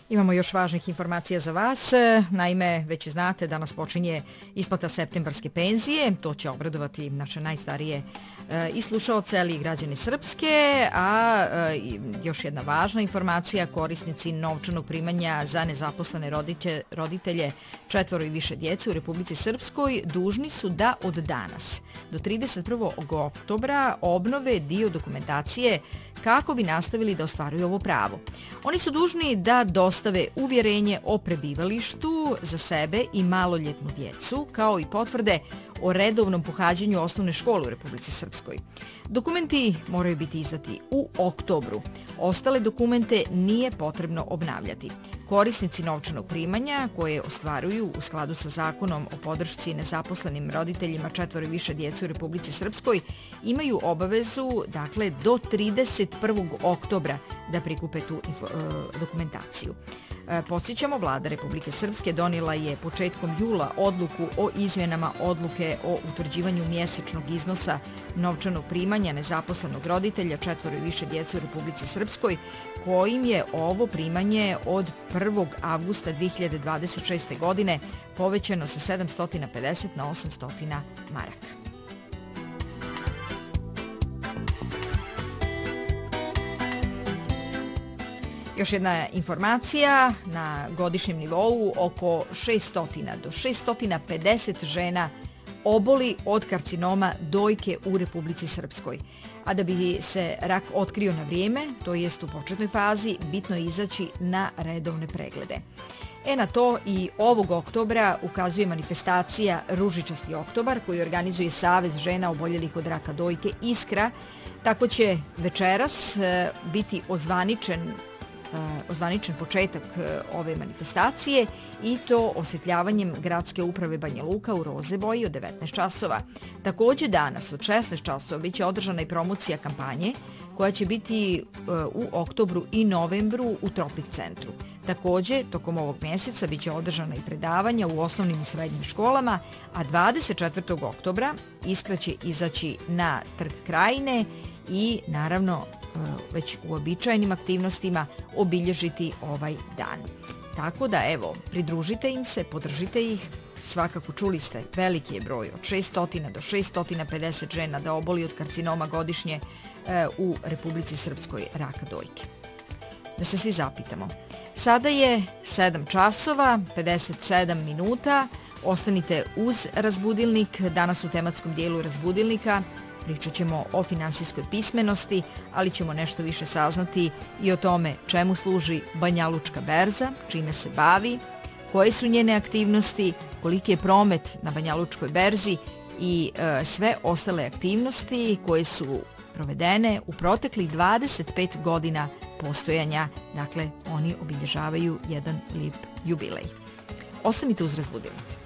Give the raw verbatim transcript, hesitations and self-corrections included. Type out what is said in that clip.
Imamo još važnih informacija za vas. Naime, već znate, danas počinje isplata septembarske penzije. To će obradovati naše najstarije e, i slušaoce, ali i građani Srpske. A e, još jedna važna informacija, korisnici novčanog primanja za nezaposlene roditelje, roditelje četvoro i više djece u Republici Srpskoj dužni su da od danas do trideset prvog oktobra obnove dio dokumentacije kako bi nastavili da ostvaruju ovo pravo. Oni su dužni da dostave uvjerenje o prebivalištu za sebe i maloljetnu djecu, kao i potvrde o redovnom pohađanju osnovne škole u Republici Srpskoj. Dokumenti moraju biti izdati u oktobru. Ostale dokumente nije potrebno obnavljati. Korisnici novčanog primanja koje ostvaruju u skladu sa zakonom o podršci nezaposlenim roditeljima četvoro i više djece u Republici Srpskoj imaju obavezu, dakle, do trideset prvog oktobra da prikupe tu info, e, dokumentaciju. E, podsjećamo, Vlada Republike Srpske donijela je početkom jula odluku o izmjenama odluke o utvrđivanju mjesečnog iznosa novčanog primanja nezaposlenog roditelja četvoro i više djece u Republici Srpskoj, kojim je ovo primanje od prvog avgusta dve hiljade dvadeset šeste. godine povećano sa sedamsto pedeset na osamsto maraka. Još jedna informacija, na godišnjem nivou oko šesto do šesto pedeset žena oboli od karcinoma dojke u Republici Srpskoj. A da bi se rak otkrio na vrijeme, to jest u početnoj fazi, bitno je izaći na redovne preglede. E na to i ovog oktobra ukazuje manifestacija Ružičasti oktobar koju organizuje Savez žena oboljelih od raka dojke Iskra. Tako će večeras biti ozvaničen ozvaničen početak ove manifestacije i to osvjetljavanjem Gradske uprave Banja Luka u roze boji od devetnaest časova. Također danas od šesnaest časova biće održana i promocija kampanje koja će biti u oktobru i novembru u Tropik centru. Također, tokom ovog mjeseca biće održana i predavanja u osnovnim i srednjim školama, a dvadeset četvrtog oktobra Iskra će izaći na Trg Krajine i naravno već u običajnim aktivnostima obilježiti ovaj dan. Tako da, evo, pridružite im se, podržite ih. Svakako čuli ste, veliki je broj od šesto do šesto pedeset žena da oboli od karcinoma godišnje e, u Republici Srpskoj raka dojke. Da se svi zapitamo. Sada je sedam časova, pedeset sedam minuta. Ostanite uz Razbudilnik. Danas u tematskom dijelu Razbudilnika pričat ćemo o finansijskoj pismenosti, ali ćemo nešto više saznati i o tome čemu služi Banjalučka berza, čime se bavi, koje su njene aktivnosti, koliki je promet na Banjalučkoj berzi i e, sve ostale aktivnosti koje su provedene u proteklih dvadeset pet godina postojanja. Dakle, oni obilježavaju jedan lijep jubilej. Ostanite uz Razbudilnik.